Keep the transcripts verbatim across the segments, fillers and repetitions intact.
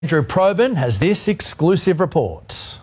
Andrew Probyn has this exclusive report.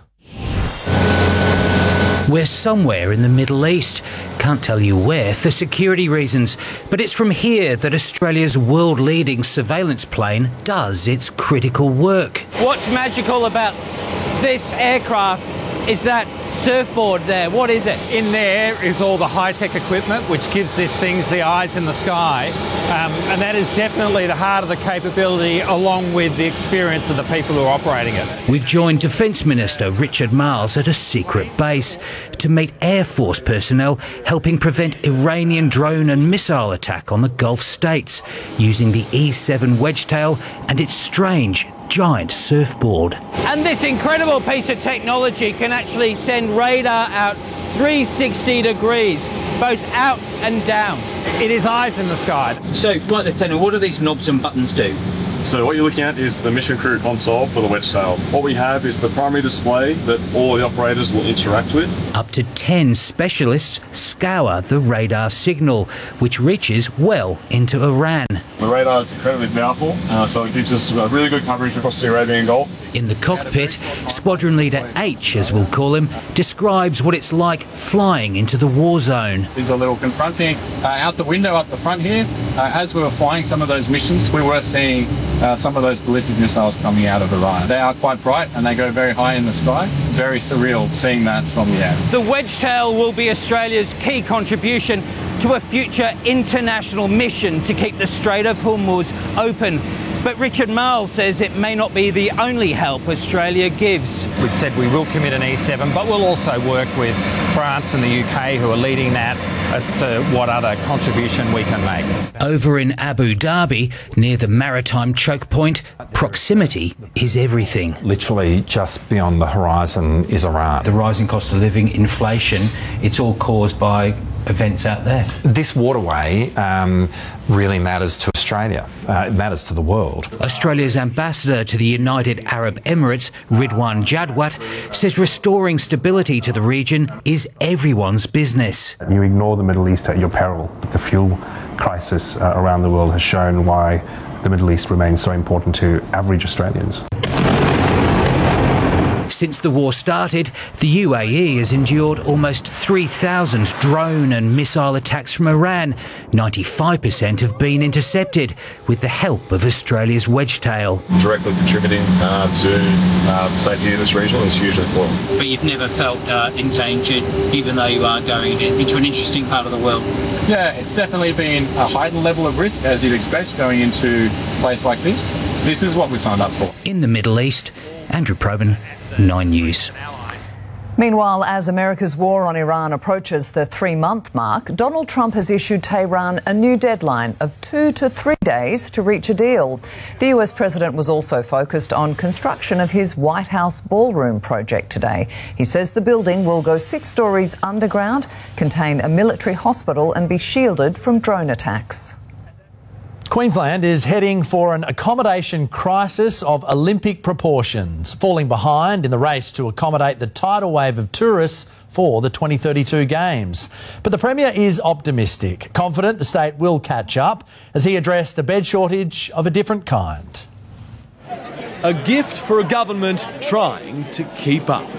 We're somewhere in the Middle East. Can't tell you where for security reasons, but it's from here that Australia's world-leading surveillance plane does its critical work. What's magical about this aircraft is that surfboard there. What is it? In there is all the high-tech equipment which gives these things the eyes in the sky, um, and that is definitely the heart of the capability, along with the experience of the people who are operating it. We've joined Defence Minister Richard Marles at a secret base to meet Air Force personnel helping prevent Iranian drone and missile attack on the Gulf states using the E seven Wedgetail and its strange giant surfboard. And this incredible piece of technology can actually send radar out three hundred sixty degrees, both out and down. It is eyes in the sky. So, Flight Lieutenant, what do these knobs and buttons do? So what you're looking at is the mission crew console for the Wedgetail. What we have is the primary display that all the operators will interact with. Up to ten specialists scour the radar signal, which reaches well into Iran. The radar is incredibly powerful, uh, so it gives us a really good coverage across the Arabian Gulf. In the cockpit, Squadron Leader H, as we'll call him, describes what it's like flying into the war zone. There's a little confronting uh, out the window up the front here. Uh, as we were flying some of those missions, we were seeing uh, some of those ballistic missiles coming out of Iran. They are quite bright and they go very high in the sky. Very surreal seeing that from the air. The Wedgetail will be Australia's key contribution to a future international mission to keep the Strait of Hormuz open. But Richard Marles says it may not be the only help Australia gives. We've said we will commit an E seven, but we'll also work with France and the U K, who are leading that, as to what other contribution we can make. Over in Abu Dhabi, near the maritime choke point, proximity is everything. Literally just beyond the horizon is Iran. The rising cost of living, inflation, it's all caused by events out there. This waterway um, really matters to Australia. Uh, it matters to the world. Australia's ambassador to the United Arab Emirates, Ridwan Jadwat, says restoring stability to the region is everyone's business. You ignore the Middle East at your peril. The fuel crisis uh, around the world has shown why the Middle East remains so important to average Australians. Since the war started, the U A E has endured almost three thousand drone and missile attacks from Iran. ninety-five percent have been intercepted with the help of Australia's Wedgetail. Directly contributing uh, to uh, the safety of this region is hugely important. But you've never felt uh, endangered, even though you are going into an interesting part of the world? Yeah, it's definitely been a heightened level of risk, as you'd expect, going into a place like this. This is what we signed up for. In the Middle East, Andrew Probyn, Nine News. Meanwhile, as America's war on Iran approaches the three-month mark, Donald Trump has issued Tehran a new deadline of two to three days to reach a deal. The U S president was also focused on construction of his White House ballroom project today. He says the building will go six stories underground, contain a military hospital and be shielded from drone attacks. Queensland is heading for an accommodation crisis of Olympic proportions, falling behind in the race to accommodate the tidal wave of tourists for the twenty thirty-two Games. But the Premier is optimistic, confident the state will catch up as he addressed a bed shortage of a different kind. A gift for a government trying to keep up.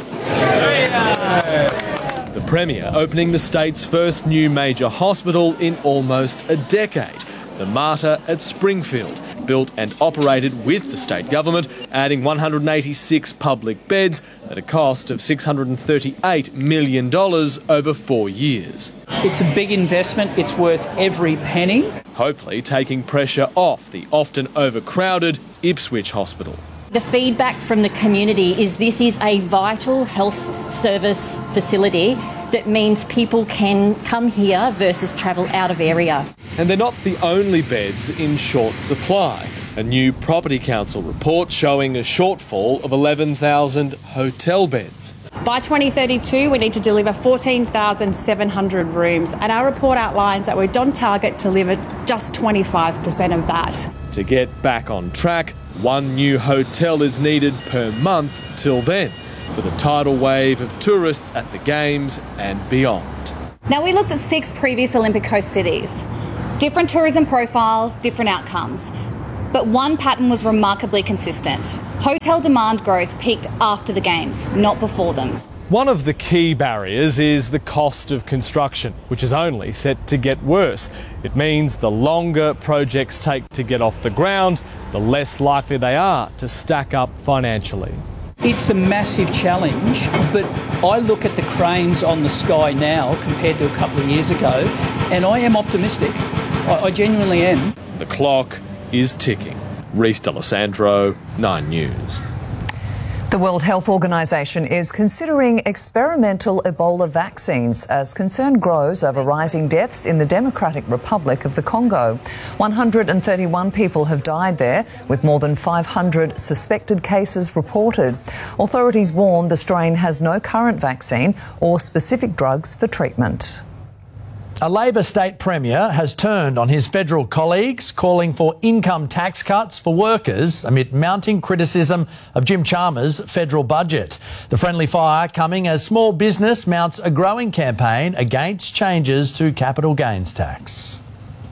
The Premier opening the state's first new major hospital in almost a decade. The Mater at Springfield, built and operated with the state government, adding one hundred eighty-six public beds at a cost of six hundred thirty-eight million dollars over four years. It's a big investment, it's worth every penny. Hopefully taking pressure off the often overcrowded Ipswich Hospital. The feedback from the community is this is a vital health service facility that means people can come here versus travel out of area. And they're not the only beds in short supply. A new Property Council report showing a shortfall of eleven thousand hotel beds. By twenty thirty-two, we need to deliver fourteen thousand seven hundred rooms, and our report outlines that we're on target to deliver just twenty-five percent of that. To get back on track, one new hotel is needed per month till then, for the tidal wave of tourists at the Games and beyond. Now, we looked at six previous Olympic host cities. Different tourism profiles, different outcomes. But one pattern was remarkably consistent. Hotel demand growth peaked after the Games, not before them. One of the key barriers is the cost of construction, which is only set to get worse. It means the longer projects take to get off the ground, the less likely they are to stack up financially. It's a massive challenge, but I look at the cranes on the Sky now compared to a couple of years ago, and I am optimistic. I, I genuinely am. The clock is ticking. Reece D'Alessandro, Nine News. The World Health Organization is considering experimental Ebola vaccines as concern grows over rising deaths in the Democratic Republic of the Congo. one hundred thirty-one people have died there, with more than five hundred suspected cases reported. Authorities warn the strain has no current vaccine or specific drugs for treatment. A Labor state premier has turned on his federal colleagues, calling for income tax cuts for workers amid mounting criticism of Jim Chalmers' federal budget. The friendly fire coming as small business mounts a growing campaign against changes to capital gains tax.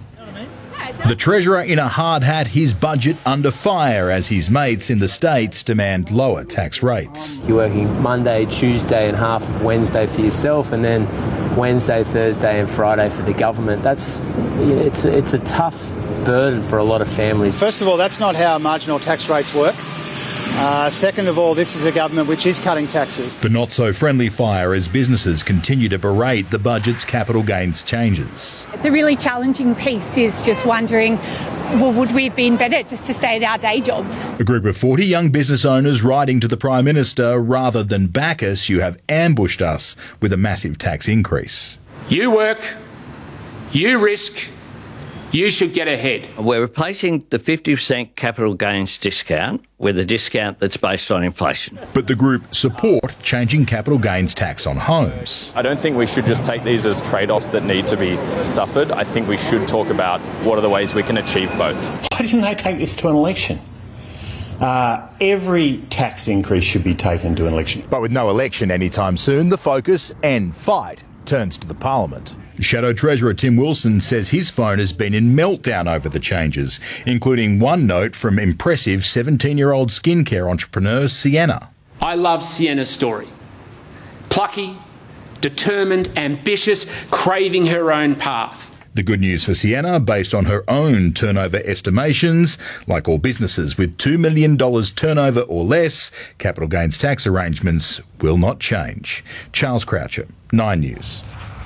The Treasurer in a hard hat, his budget under fire as his mates in the States demand lower tax rates. You're working Monday, Tuesday and half of Wednesday for yourself, and then Wednesday, Thursday and Friday for the government. That's, you know, it's, a, it's a tough burden for a lot of families. First of all, that's not how marginal tax rates work. Uh, second of all, this is a government which is cutting taxes. The not-so-friendly fire as businesses continue to berate the budget's capital gains changes. The really challenging piece is just wondering, well, would we have been better just to stay at our day jobs? A group of forty young business owners writing to the Prime Minister, rather than back us, you have ambushed us with a massive tax increase. You work, you risk, you should get ahead. We're replacing the fifty percent capital gains discount with a discount that's based on inflation. But the group support changing capital gains tax on homes. I don't think we should just take these as trade-offs that need to be suffered. I think we should talk about what are the ways we can achieve both. Why didn't they take this to an election? Uh, every tax increase should be taken to an election. But with no election anytime soon, the focus and fight turns to the Parliament. Shadow Treasurer Tim Wilson says his phone has been in meltdown over the changes, including one note from impressive seventeen-year-old skincare entrepreneur Sienna. I love Sienna's story. Plucky, determined, ambitious, craving her own path. The good news for Sienna, based on her own turnover estimations, like all businesses with two million dollars turnover or less, capital gains tax arrangements will not change. Charles Croucher, Nine News.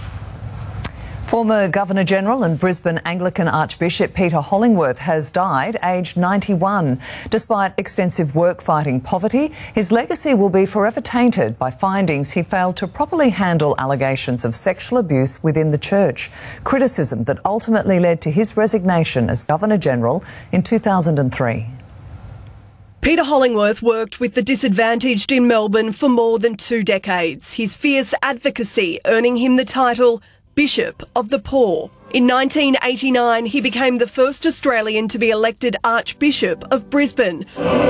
Former Governor-General and Brisbane Anglican Archbishop Peter Hollingworth has died, aged ninety-one. Despite extensive work fighting poverty, his legacy will be forever tainted by findings he failed to properly handle allegations of sexual abuse within the church, criticism that ultimately led to his resignation as Governor-General in two thousand three. Peter Hollingworth worked with the disadvantaged in Melbourne for more than two decades, his fierce advocacy earning him the title Bishop of the Poor. In nineteen eighty-nine, he became the first Australian to be elected Archbishop of Brisbane,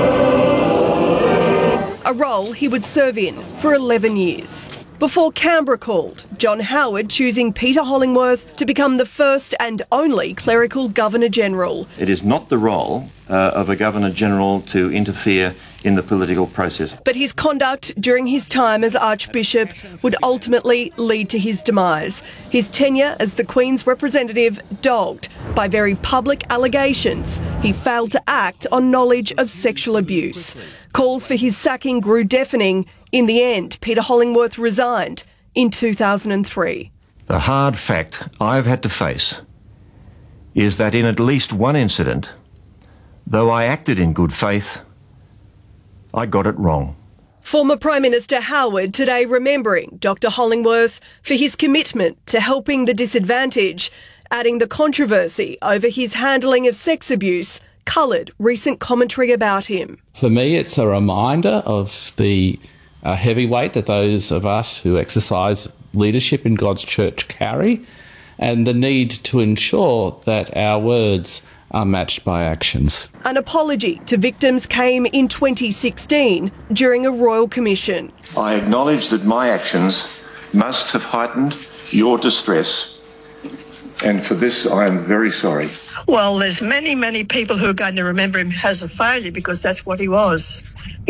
a role he would serve in for eleven years. Before Canberra called, John Howard choosing Peter Hollingworth to become the first and only clerical Governor-General. It is not the role uh, of a Governor-General to interfere in the political process. But his conduct during his time as Archbishop would ultimately lead to his demise. His tenure as the Queen's representative dogged by very public allegations. He failed to act on knowledge of sexual abuse. Calls for his sacking grew deafening. In the end, Peter Hollingworth resigned in two thousand three. The hard fact I've had to face is that in at least one incident, though I acted in good faith, I got it wrong. Former Prime Minister Howard today remembering Doctor Hollingworth for his commitment to helping the disadvantaged, adding the controversy over his handling of sex abuse coloured recent commentary about him. For me, it's a reminder of the uh, heavy weight that those of us who exercise leadership in God's church carry, and the need to ensure that our words are matched by actions. An apology to victims came in twenty sixteen during a royal commission. I acknowledge that my actions must have heightened your distress, and for this I am very sorry. Well, there's many, many people who are going to remember him as a failure because that's what he was.